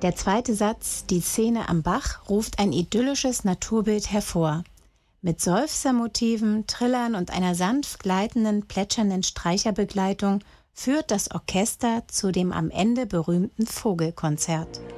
Der zweite Satz, die Szene am Bach, ruft ein idyllisches Naturbild hervor. Mit Seufzermotiven, Trillern und einer sanft gleitenden, plätschernden Streicherbegleitung führt das Orchester zu dem am Ende berühmten Vogelkonzert.